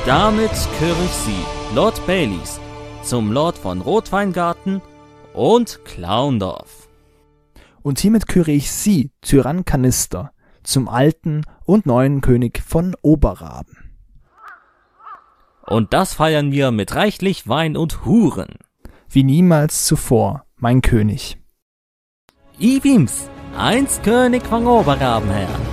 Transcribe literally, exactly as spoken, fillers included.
damit küre ich Sie, Lord Baileys, zum Lord von Rotweingarten und Clowndorf. Und hiermit küre ich Sie, Tyrann Kanister, zum alten und neuen König von Oberraben. Und das feiern wir mit reichlich Wein und Huren. Wie niemals zuvor, mein König. Iwims, einst König von Oberraben her.